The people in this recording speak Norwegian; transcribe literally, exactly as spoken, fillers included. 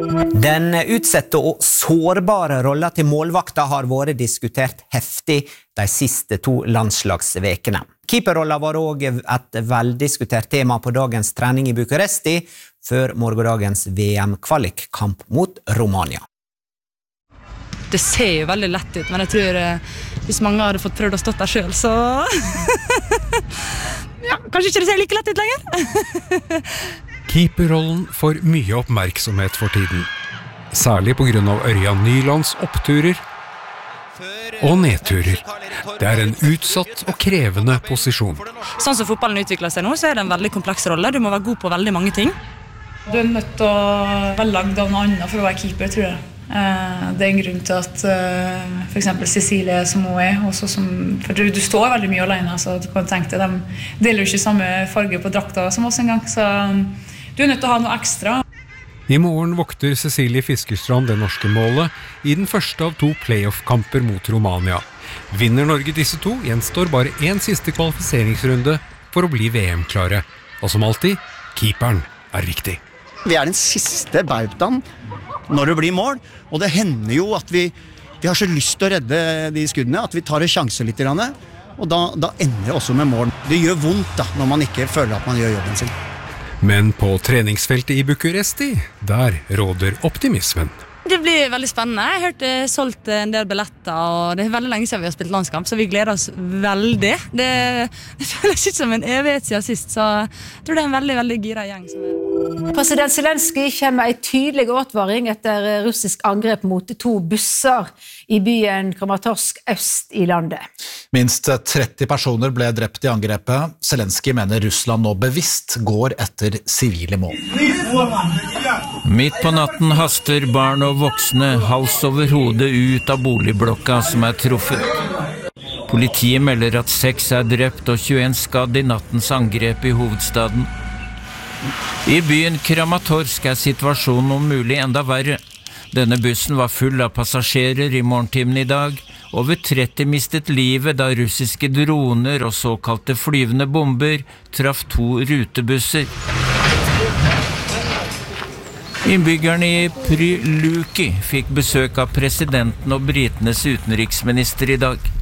Den utsette og sårbare rollen til målvakta har vært diskutert heftig de siste to landslagsvekene. Keeperrollen var også et veldiskutert tema på dagens trening i Bucuresti før morgendagens V M-kvalikkamp mot Romania. Det ser jo veldig lett ut, men jeg tror eh, hvis mange hadde fått prøvd å stå der selv, så ja, kanskje ikke det ser like lett ut lenger. Keeperrollen får mye oppmerksomhet for tiden, særlig på grunn av Ørjan Nylands oppturer og nedturer. Det er en utsatt og krevende posisjon. Sånn som fotballen utvikler seg nå, så er det en veldig kompleks rolle. Du må være god på veldig mange ting. Du er nødt til å være lagd av noe annet for å være keeper, tror jeg. Det er en grunn til at for eksempel Cecilie som hun er, også som, for du, du står veldig mye alene, så du kan tenke deg, de deler jo ikke samme farge på drakta som oss en gang, så du er nødt til å ha noe ekstra. I morgen vokter Cecilie Fiskerstrand det norske målet i den første av to playoff-kamper mot Romania. Vinner Norge disse to, gjenstår bare en siste kvalifiseringsrunde for å bli V M-klare. Og som alltid, keeperen er viktig. Vi er den siste bautaen når det blir mål, og det hender jo at vi, vi har så lyst til å redde de skuddene, at vi tar en sjanse litt, og da, da ender det også med mål. Det gjør vondt da, når man ikke føler at man gjør jobben sin. Men på treningsfeltet i Bucuresti, der råder optimismen. Det blir veldig spennende. Jeg har hørt det solgt en del billetter, og det er veldig lenge siden vi har spilt landskamp, så vi gleder oss veldig. Det, det føles ikke som en evighet siden sist, så jeg tror det er en veldig, veldig gira gjeng. Som er... President Zelensky kommer med en tydelig advaring etter russisk angrep mot to busser i byen Kramatorsk øst i landet. Minst tretti personer ble drept i angrepet. Zelensky mener Russland nå bevisst går etter sivile mål. Midt på natten haster barn og voksne hals over hodet ut av boligblokka som er truffet. Politiet melder at seks er drept og tjueen skadd i nattens angrep i hovedstaden. I byen Kramatorsk er situasjonen om mulig enda verre. Denne bussen var full av passasjerer i morgentimen i dag. Over tretti mistet livet da russiske droner og såkalte flyvende bomber traff to rutebusser. Innbyggerne i Pryluki fikk besøk av presidenten og britenes utenriksminister i dag.